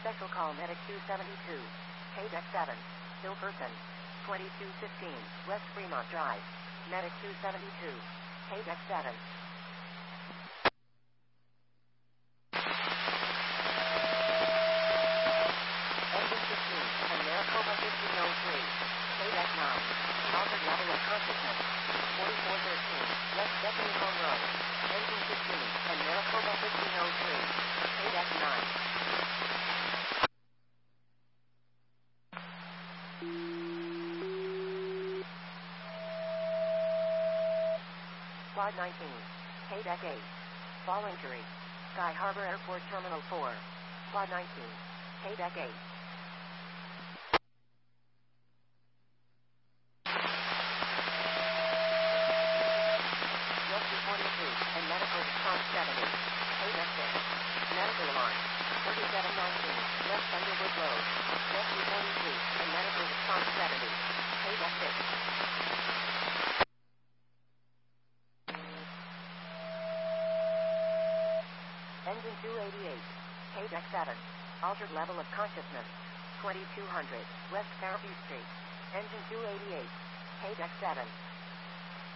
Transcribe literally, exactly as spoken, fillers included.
Special call Medic two seventy-two. K D E C seven. Still person. twenty-two fifteen. West Fremont Drive. Medic two seventy-two. K D E C seven. Engine fifteen. And Maricopa fifteen oh three. K D E C nine. Altered level of consciousness. forty-four thirteen. West Bethany Home Road. Engine fifteen. And Maricopa fifteen oh three. K D E C nine. Squad nineteen. K D E C eight. Fall injury. Sky Harbor Airport Terminal four. Squad nineteen. K D E C eight. Rescue forty-two. And medical response seventy. K D E C six. Medical alarm. thirty-seven nineteen. West Underwood Road. Rescue forty-two. And medical response seventy. K D E C six. Engine two eighty-eight. K D E C seven. Altered level of consciousness. twenty-two hundred. West Fairview Street. Engine two eighty-eight. K D E C seven.